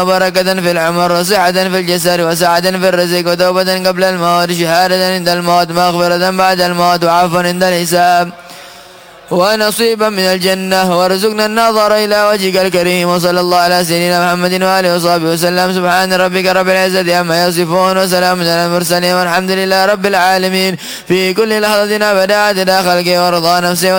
وبركة في العمر وصحة في الجسد وسعة في الرزق وتوبة قبل الموت شهادة عند الموت مغفرة بعد الموت وعفوا عند الحساب ونصيبا من الجنة وارزقنا النظر إلى وجهك الكريم. وصلى الله على سيدنا محمد وآله وصحبه وسلم. سبحان ربك رب العزة عما يصفون وسلام على المرسلين والحمد لله رب العالمين. في كل لحظة أبدا عدد خلقه ورضا نفسه